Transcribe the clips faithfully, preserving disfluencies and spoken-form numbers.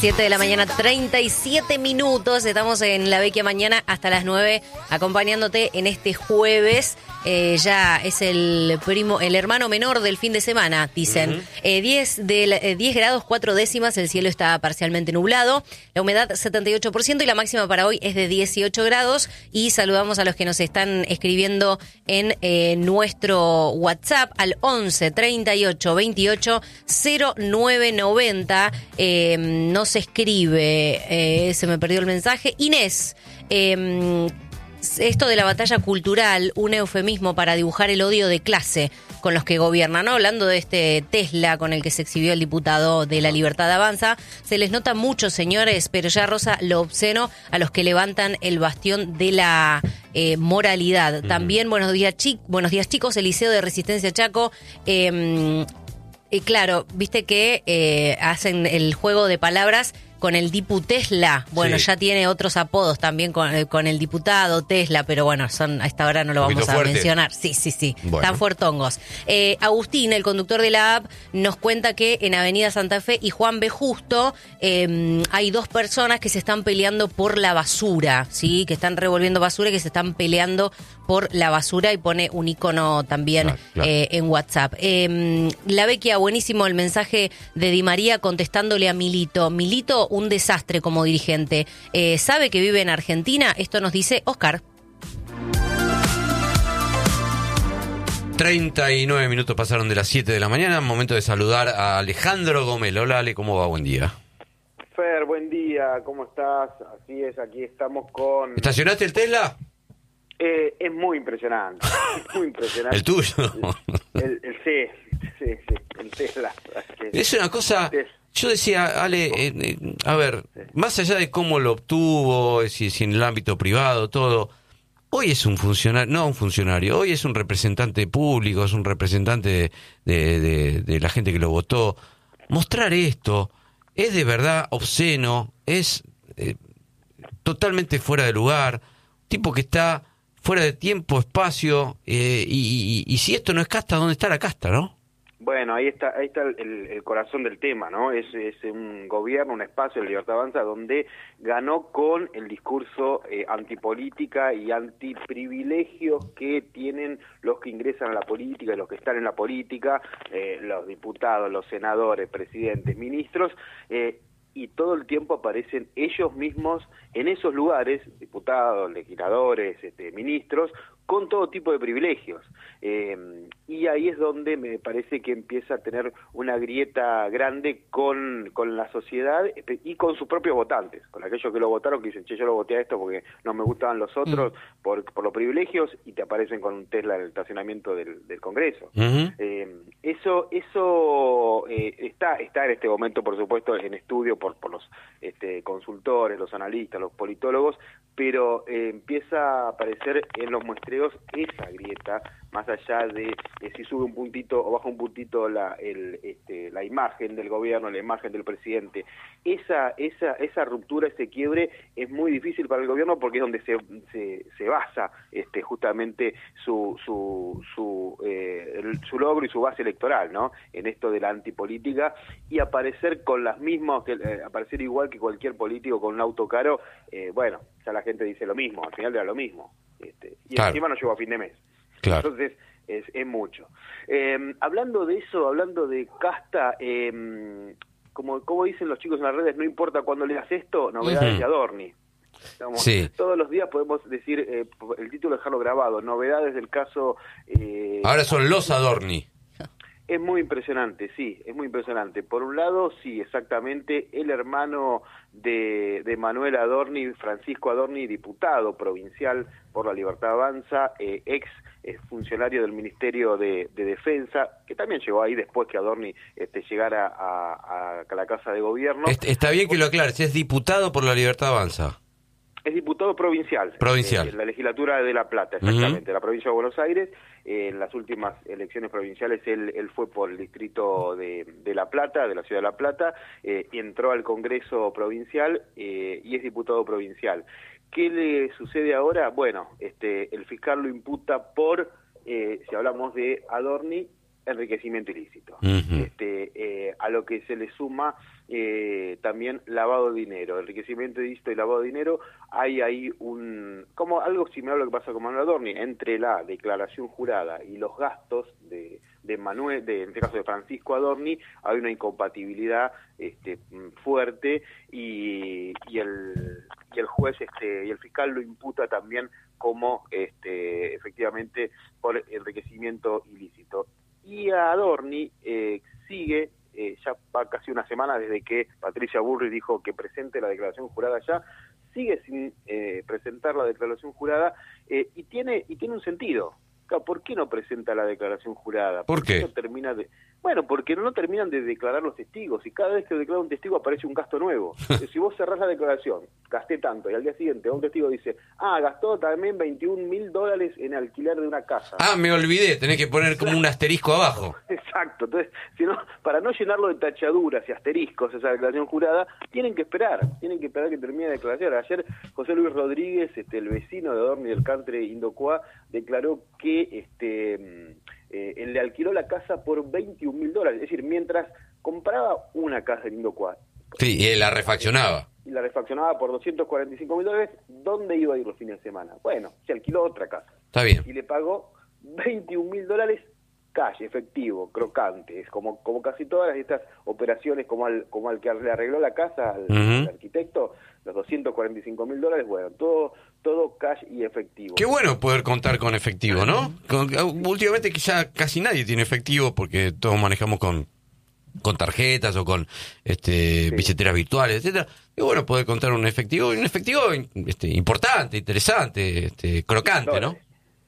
siete de la mañana, treinta y siete minutos. Estamos en La Vecchia Mañana hasta las nueve, acompañándote en este jueves. Eh, ya es el primo, el hermano menor del fin de semana, dicen. Uh-huh. eh, diez, de la, eh, diez grados, cuatro décimas, el cielo está parcialmente nublado, la humedad setenta y ocho por ciento y la máxima para hoy es de dieciocho grados. Y saludamos a los que nos están escribiendo en eh, nuestro WhatsApp al once, treinta y ocho, veintiocho, cero nueve noventa. Eh, no se escribe, eh, se me perdió el mensaje. Inés, eh, esto de la batalla cultural, un eufemismo para dibujar el odio de clase con los que gobiernan, ¿no? Hablando de este Tesla con el que se exhibió el diputado de La Libertad Avanza, se les nota mucho, señores, pero ya roza lo obsceno a los que levantan el bastión de la eh, moralidad. Mm. También, buenos días, chi- buenos días chicos, Eliseo de Resistencia Chaco. Eh, eh, claro, viste que eh, hacen el juego de palabras con el dipu Tesla. Bueno, sí. Ya tiene otros apodos también con, eh, con el diputado Tesla, pero bueno, son a esta hora no lo vamos a fuerte. mencionar. Sí, sí, sí, bueno. Están fuertongos. Eh, Agustín, el conductor de la app, nos cuenta que en Avenida Santa Fe y Juan B. Justo eh, hay dos personas que se están peleando por la basura, ¿sí? Que están revolviendo basura y que se están peleando por la basura, y pone un icono también claro, claro. Eh, en WhatsApp. Eh, la Vecchia, buenísimo el mensaje de Di María contestándole a Milito. Milito, un desastre como dirigente. Eh, ¿Sabe que vive en Argentina? Esto nos dice Oscar. treinta y nueve minutos pasaron de las siete de la mañana. Momento de saludar a Alejandro Gómez. Hola, Ale, ¿cómo va? Buen día. Fer, buen día, ¿cómo estás? Así es, aquí estamos con... ¿Estacionaste el Tesla? Eh, es muy impresionante, es muy impresionante. ¿El tuyo? El, el, el sí, sí, sí, el Tesla. Es una cosa... Yo decía, Ale, eh, eh, a ver, sí. Más allá de cómo lo obtuvo, si, si en el ámbito privado, todo, hoy es un funcionario, no un funcionario, hoy es un representante público, es un representante de, de, de, de la gente que lo votó. Mostrar esto es de verdad obsceno, es eh, totalmente fuera de lugar, tipo que está fuera de tiempo, espacio, eh, y, y, y si esto no es casta, ¿dónde está la casta, no? Bueno, ahí está, ahí está el, el corazón del tema, ¿no? Es, es un gobierno, un espacio de Libertad Avanza donde ganó con el discurso eh, antipolítica y antiprivilegios que tienen los que ingresan a la política y los que están en la política, eh, los diputados, los senadores, presidentes, ministros, eh, y todo el tiempo aparecen ellos mismos en esos lugares, diputados, legisladores, este, ministros, con todo tipo de privilegios. Eh, y ahí es donde me parece que empieza a tener una grieta grande con, con la sociedad y con sus propios votantes, con aquellos que lo votaron, que dicen, che, yo lo voté a esto porque no me gustaban los otros mm. por, por los privilegios, y te aparecen con un Tesla en el estacionamiento del, del Congreso. Uh-huh. Eh, eso eso eh, está, está en este momento, por supuesto, en estudio por, por los este, consultores, los analistas, los politólogos, pero eh, empieza a aparecer en los muestreos esa grieta, más allá de eh, si sube un puntito o baja un puntito la el, este, la imagen del gobierno, la imagen del presidente. Esa esa esa ruptura, ese quiebre es muy difícil para el gobierno porque es donde se se, se basa este justamente su su su eh, el, su logro y su base electoral, ¿no? En esto de la antipolítica, y aparecer con las mismas, que, eh, aparecer igual que cualquier político con un auto caro, eh, bueno, ya la gente dice lo mismo, al final era lo mismo. Este, y claro. Encima no llegó a fin de mes. Claro. Entonces es, es mucho. Eh, hablando de eso, hablando de casta, eh, como, como dicen los chicos en las redes, no importa cuándo leas esto, novedades uh-huh. de Adorni. Digamos, sí. Todos los días podemos decir, eh, el título, dejarlo grabado, novedades del caso... Eh, Ahora son los Adorni. Es muy impresionante, sí, es muy impresionante. Por un lado, sí, exactamente, el hermano de, de Manuel Adorni, Francisco Adorni, diputado provincial por La Libertad Avanza, eh, ex eh, funcionario del Ministerio de, de Defensa, que también llegó ahí después que Adorni este, llegara a, a la Casa de Gobierno. Está bien que lo aclares, es diputado por La Libertad Avanza. Es diputado provincial. Provincial. Eh, en la legislatura de La Plata, exactamente, uh-huh. de la provincia de Buenos Aires. Eh, en las últimas elecciones provinciales él, él fue por el distrito de, de La Plata, de la ciudad de La Plata, eh, y entró al Congreso provincial eh, y es diputado provincial. ¿Qué le sucede ahora? Bueno, este, el fiscal lo imputa por, eh, si hablamos de Adorni, enriquecimiento ilícito. Uh-huh. Este, eh, a lo que se le suma eh, también lavado de dinero, enriquecimiento ilícito y lavado de dinero. Hay ahí un, como algo similar a lo que pasa con Manuel Adorni, entre la declaración jurada y los gastos de, de Manuel, de, en este caso de Francisco Adorni, hay una incompatibilidad este, fuerte y, y el y el juez este y el fiscal lo imputa también como este efectivamente por enriquecimiento ilícito. Y a Adorni eh, sigue, eh, ya va casi una semana desde que Patricia Bullrich dijo que presente la declaración jurada ya, sigue sin eh, presentar la declaración jurada eh, y tiene y tiene un sentido. ¿Por qué no presenta la declaración jurada? ¿Por qué? No termina de... Bueno, porque no terminan de declarar los testigos y cada vez que declara un testigo aparece un gasto nuevo. Si vos cerrás la declaración, gasté tanto, y al día siguiente un testigo dice, ah, gastó también veintiún mil dólares en alquiler de una casa. Ah, me olvidé, tenés que poner como un asterisco abajo. Exacto, entonces, si no, para no llenarlo de tachaduras y asteriscos esa declaración jurada, tienen que esperar, tienen que esperar que termine la declaración. Ayer José Luis Rodríguez, este, el vecino de Adorni del Country Indocuá, declaró que este eh, él le alquiló la casa por veintiún mil dólares, es decir, mientras compraba una casa en Indocuá. Sí, y él la refaccionaba. Y la refaccionaba por doscientos cuarenta y cinco mil dólares, ¿dónde iba a ir los fines de semana? Bueno, se alquiló otra casa. Está bien. Y le pagó veintiún mil dólares cash, efectivo, crocante. Es como, como casi todas estas operaciones, como al, como al que le arregló la casa al, uh-huh. al arquitecto, los doscientos cuarenta y cinco mil dólares, bueno, todo todo cash y efectivo. Qué bueno poder contar con efectivo, ¿no? Con, últimamente quizá casi nadie tiene efectivo porque todos manejamos con con tarjetas o con este sí. billeteras virtuales, etcétera. Y bueno, poder contar un efectivo, un efectivo este, importante, interesante, este, crocante, ¿no?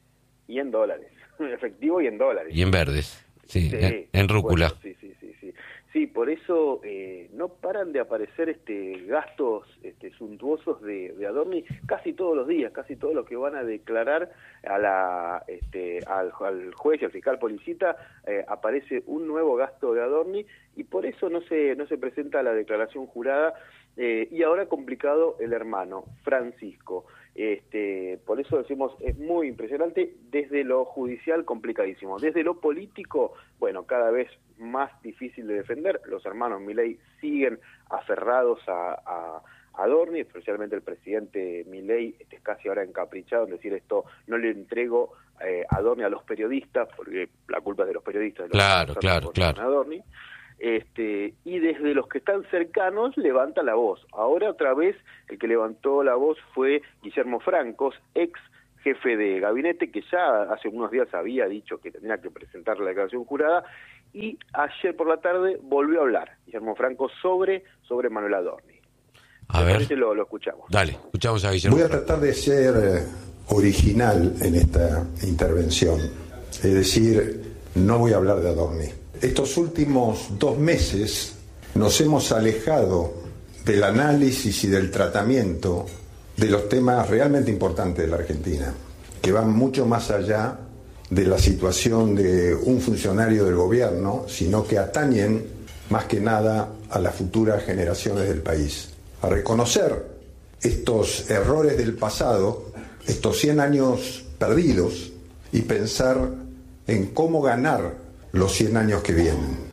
Y en dólares, efectivo y en dólares. Y en verdes, sí, sí en, en rúcula. Bueno, sí, sí, sí, sí. Sí, por eso eh, no paran de aparecer este gastos este, suntuosos de, de Adorni casi todos los días, casi todos los que van a declarar a la este, al, al juez y al fiscal Policita, eh, aparece un nuevo gasto de Adorni y por eso no se no se presenta la declaración jurada eh, y ahora complicado el hermano Francisco. Este, por eso decimos, es muy impresionante, desde lo judicial complicadísimo, desde lo político, bueno, cada vez más difícil de defender. Los hermanos Milei siguen aferrados a, a, a Adorni, especialmente el presidente Milei, este, casi ahora encaprichado en decir esto, no le entrego eh, a Adorni a los periodistas, porque la culpa es de los periodistas. De los claro, claro, claro. Adorni. Este, y desde los que están cercanos levanta la voz. Ahora otra vez el que levantó la voz fue Guillermo Francos, ex jefe de gabinete, que ya hace unos días había dicho que tendría que presentar la declaración jurada, y ayer por la tarde volvió a hablar Guillermo Francos sobre, sobre Manuel Adorni. A ver, lo, lo escuchamos. Dale, escuchamos a Guillermo. Voy a tratar de ser original en esta intervención, es decir, no voy a hablar de Adorni. Estos últimos dos meses nos hemos alejado del análisis y del tratamiento de los temas realmente importantes de la Argentina, que van mucho más allá de la situación de un funcionario del gobierno, sino que atañen más que nada a las futuras generaciones del país. A reconocer estos errores del pasado, estos cien años perdidos, y pensar en cómo ganar los cien años que vienen.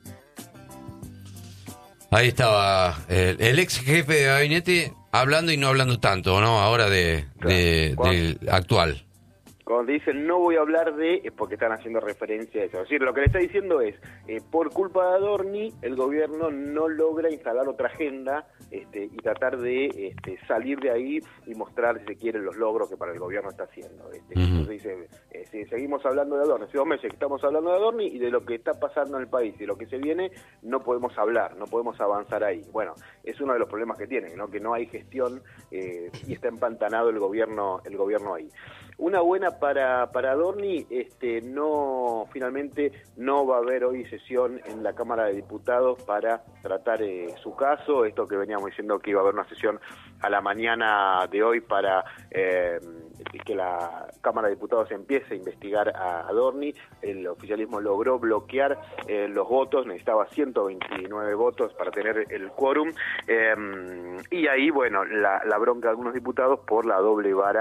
Ahí estaba el, el ex jefe de gabinete hablando y no hablando tanto, ¿no? Ahora de, de, del actual. Cuando dicen no voy a hablar de, es porque están haciendo referencia a eso. Es decir, lo que le está diciendo es, eh, por culpa de Adorni, el gobierno no logra instalar otra agenda este, y tratar de este, salir de ahí y mostrar, si se quiere, los logros que para el gobierno está haciendo. Este. Uh-huh. Entonces dice, eh, si seguimos hablando de Adorni, hace dos meses que estamos hablando de Adorni y de lo que está pasando en el país y de lo que se viene, no podemos hablar, no podemos avanzar ahí. Bueno, es uno de los problemas que tienen, ¿no? Que no hay gestión eh, y está empantanado el gobierno, el gobierno ahí. Una buena para para Adorni, este, no finalmente no va a haber hoy sesión en la Cámara de Diputados para tratar eh, su caso, esto que veníamos diciendo que iba a haber una sesión a la mañana de hoy para eh, que la Cámara de Diputados empiece a investigar a Adorni. El oficialismo logró bloquear eh, los votos, necesitaba ciento veintinueve votos para tener el quórum, eh, y ahí, bueno, la, la bronca de algunos diputados por la doble vara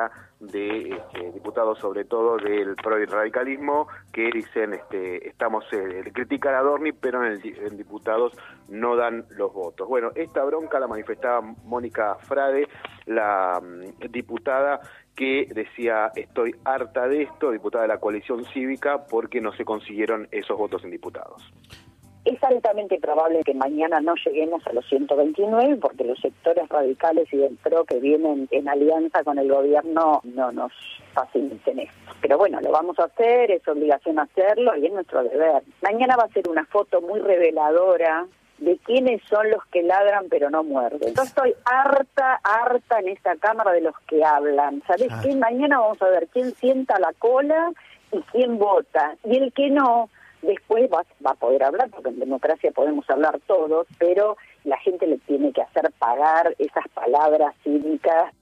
de este, diputados, sobre todo del pro y radicalismo, que dicen, este, estamos, eh, critican a Adorni, pero en, el, en diputados no dan los votos. Bueno, esta bronca la manifestaba Mónica Frade, la um, diputada que decía, estoy harta de esto, diputada de la coalición cívica, porque no se consiguieron esos votos en diputados. Es altamente probable que mañana no lleguemos a los ciento veintinueve porque los sectores radicales y del P R O que vienen en alianza con el gobierno no nos faciliten esto. Pero bueno, lo vamos a hacer, es obligación hacerlo y es nuestro deber. Mañana va a ser una foto muy reveladora de quiénes son los que ladran pero no muerden. Yo estoy harta, harta en esta Cámara de los que hablan. ¿Sabés ah. qué? Mañana vamos a ver quién sienta la cola y quién vota. Y el que no, después va, va a poder hablar, porque en democracia podemos hablar todos, pero la gente le tiene que hacer pagar esas palabras cívicas.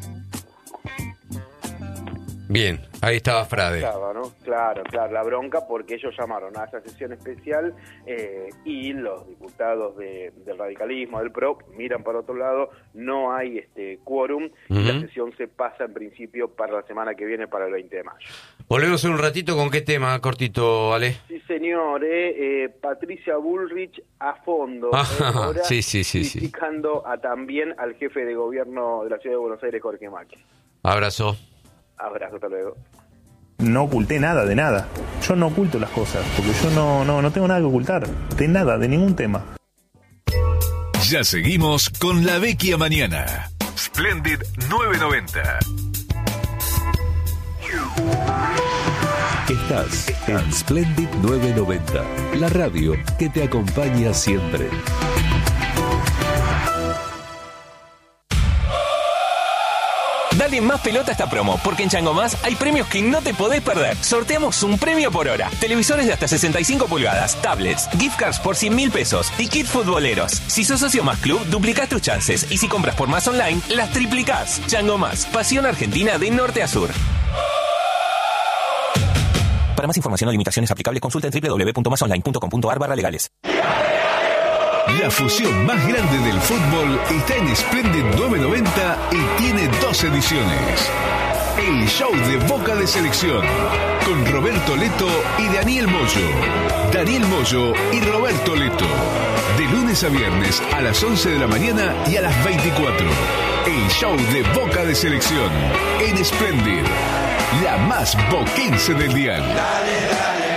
Bien, ahí estaba Frade. Estaba, ¿no? Claro, claro, la bronca porque ellos llamaron a esa sesión especial eh, y los diputados de, del radicalismo, del P R O, miran para otro lado, no hay este quórum, uh-huh. y la sesión se pasa en principio para la semana que viene, para el veinte de mayo. Volvemos en un ratito, ¿con qué tema, cortito, Ale? Sí, señor, eh, eh, Patricia Bullrich a fondo, ah, eh, ahora sí, sí, sí, criticando sí. a, también al jefe de gobierno de la Ciudad de Buenos Aires, Jorge Macri. Abrazo. Abrazo, hasta luego. No oculté nada de nada. Yo no oculto las cosas, porque yo no, no, no tengo nada que ocultar. De nada, de ningún tema. Ya seguimos con La Vecchia Mañana. Splendid novecientos noventa. Estás en Splendid novecientos noventa, la radio que te acompaña siempre. Dale más pelota a esta promo, porque en Chango Más hay premios que no te podés perder. Sorteamos un premio por hora. Televisores de hasta sesenta y cinco pulgadas, tablets, gift cards por cien mil pesos y kit futboleros. Si sos socio Más Club, duplicás tus chances. Y si compras por Más Online, las triplicás. Chango Más, pasión argentina de norte a sur. Para más información o limitaciones aplicables, consulta en doble u doble u doble u punto más online punto com punto a r barra legales. La fusión más grande del fútbol está en Splendid novecientos noventa y tiene dos ediciones. El show de Boca de Selección, con Roberto Leto y Daniel Moyo. Daniel Moyo y Roberto Leto. De lunes a viernes a las once de la mañana y a las veinticuatro. El show de Boca de Selección en Splendid, la más boquense del dial. Dale, dale.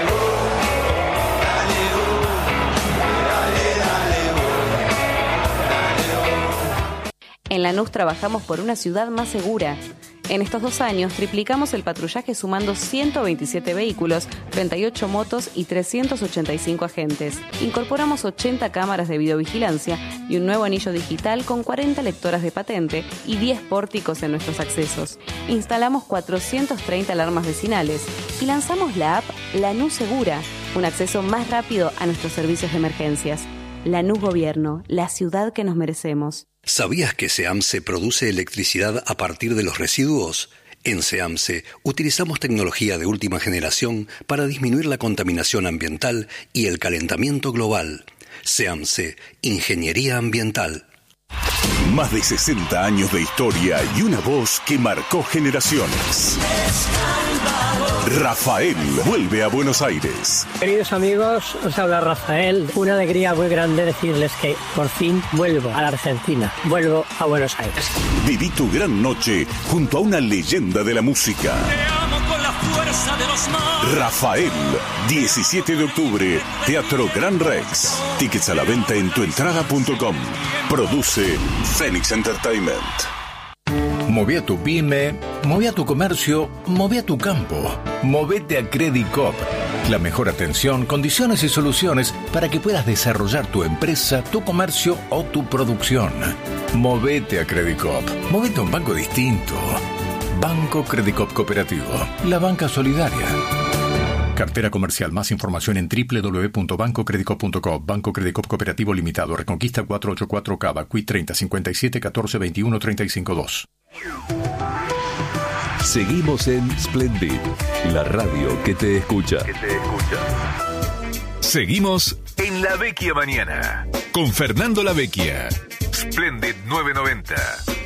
En Lanús trabajamos por una ciudad más segura. En estos dos años triplicamos el patrullaje sumando ciento veintisiete vehículos, treinta y ocho motos y trescientos ochenta y cinco agentes. Incorporamos ochenta cámaras de videovigilancia y un nuevo anillo digital con cuarenta lectoras de patente y diez pórticos en nuestros accesos. Instalamos cuatrocientas treinta alarmas vecinales y lanzamos la app Lanús Segura, un acceso más rápido a nuestros servicios de emergencias. Lanús Gobierno, la ciudad que nos merecemos. ¿Sabías que SEAMSE produce electricidad a partir de los residuos? En SEAMSE utilizamos tecnología de última generación para disminuir la contaminación ambiental y el calentamiento global. SEAMSE, Ingeniería Ambiental. Más de sesenta años de historia y una voz que marcó generaciones. Rafael vuelve a Buenos Aires. Queridos amigos, os habla Rafael. Una alegría muy grande decirles que por fin vuelvo a la Argentina. Vuelvo a Buenos Aires. Viví tu gran noche junto a una leyenda de la música. Te amo con la fuerza de los mares. Rafael, diecisiete de octubre, Teatro Gran Rex. Tickets a la venta en tuentrada punto com. Produce Phoenix Entertainment. Moví a tu pyme, moví a tu comercio, moví a tu campo. Movete a Credit Coop. La mejor atención, condiciones y soluciones para que puedas desarrollar tu empresa, tu comercio o tu producción. Movete a Credit Coop. Movete a un banco distinto. Banco Credit Coop Cooperativo. La banca solidaria. Cartera comercial. Más información en doble u doble u doble u punto banco credit coop punto com. Banco Credit Coop Cooperativo Limitado. Reconquista cuatrocientos ochenta y cuatro Cava. Q I treinta, cincuenta y siete, catorce, veintiuno, treinta y cinco dos. Seguimos en Splendid, la radio que te escucha. Que te escucha. Seguimos en La Vecchia Mañana con Fernando La Vecchia. Splendid novecientos noventa.